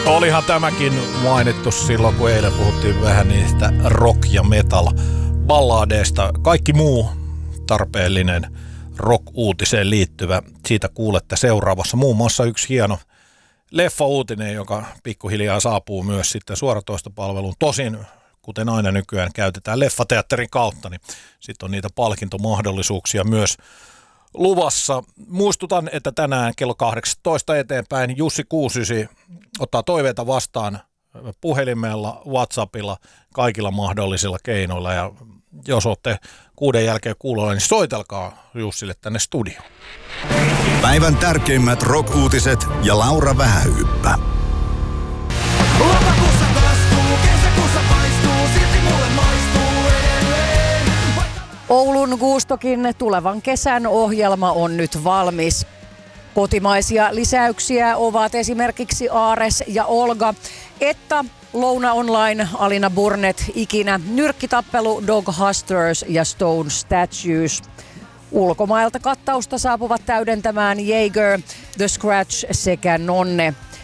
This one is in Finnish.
Olihan tämäkin mainittu silloin, kun eilen puhuttiin vähän niistä rock- ja metal-balladeista. Kaikki muu tarpeellinen rock-uutiseen liittyvä, siitä kuulette seuraavassa. Muun muassa yksi hieno leffa-uutinen, joka pikkuhiljaa saapuu myös sitten suoratoistopalveluun. Tosin, kuten aina nykyään käytetään leffateatterin kautta, niin sitten on niitä palkintomahdollisuuksia myös luvassa. Muistutan, että tänään kello 18 eteenpäin Jussi 69 ottaa toiveita vastaan puhelimella, WhatsAppilla, kaikilla mahdollisilla keinoilla. Ja jos olette 6 jälkeen kuulolla, niin soitelkaa Jussille tänne studioon. Päivän tärkeimmät rock-uutiset ja Laura Vähähyyppä. Lokakuussa kastuu, kesäkuussa paistuu, silti mulle maistuu edelleen. Oulun Gustokin tulevan kesän ohjelma on nyt valmis. Kotimaisia lisäyksiä ovat esimerkiksi Aares ja Olga, että Louna Online, Alina Burnett, Ikinä, Nyrkkitappelu, Dog Hustlers ja Stone Statues. Ulkomailta kattausta saapuvat täydentämään Jaeger, The Scratch sekä Nonne.